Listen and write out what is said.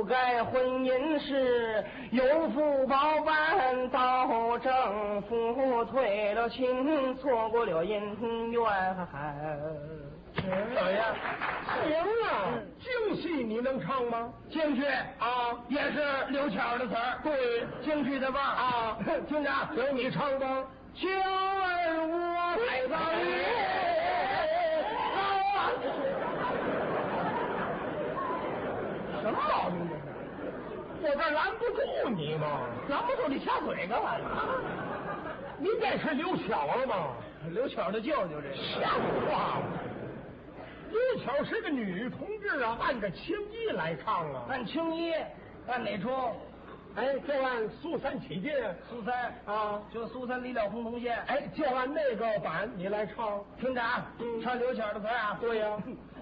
改婚姻事，有福报办到政府，退了亲，错过了姻缘。 怎么样？行啊！京戏你能唱吗？ 京剧啊， 也是刘巧的词儿。 对， 京剧的味儿啊， 听着， 有你唱吧。 娇儿我海上月高啊！ 什么毛病这是？我这拦不住你吗？ 拦不住你掐嘴干嘛呀？ 你这是刘巧了吗？ 刘巧的舅舅，这像话吗？刘巧是个女同志啊，按着青衣来唱啊。 按青衣，按哪出？ 哎，就按苏三起劲。 苏三啊， 就苏三离了红铜线。 哎，就按那个版你来唱。 听着啊，唱刘巧的词啊。 对呀、